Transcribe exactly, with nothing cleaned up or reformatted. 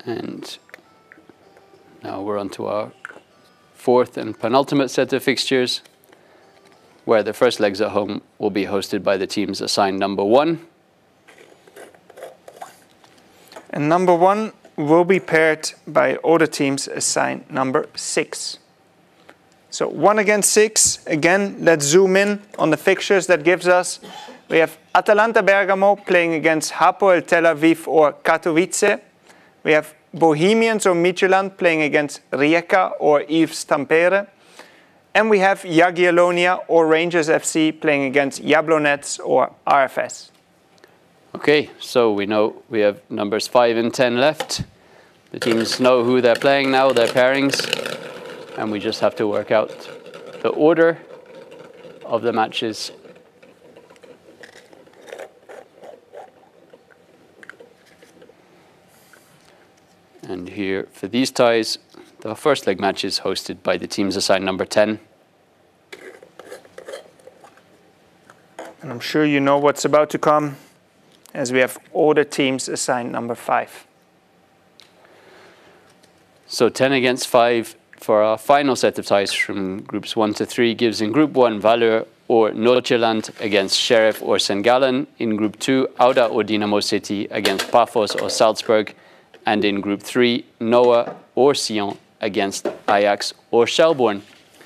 And now we're on to our fourth and penultimate set of fixtures, where the first legs at home will be hosted by the teams assigned number one. And number one will be paired by all the teams assigned number six. So one against six. Again, let's zoom in on the fixtures that gives us. We have Atalanta Bergamo playing against Hapoel Tel Aviv or Katowice. We have Bohemians or Midtjylland playing against Rijeka or Yves Tampere. And we have Jagiellonia or Rangers F C playing against Jablonec or R F S. Okay, so we know we have numbers five and ten left. The teams know who they're playing now, their pairings, and we just have to work out the order of the matches. And here, for these ties, the first leg match is hosted by the teams assigned number ten. And I'm sure you know what's about to come, as we have all the teams assigned number five. So ten against five for our final set of ties from groups one to three gives in group one Valur or Nordsjælland against Sheriff or Saint Gallen. In group two, Auda or Dynamo City against Paphos or Salzburg. And in group three, Noah or Sion against Ajax or Shelbourne.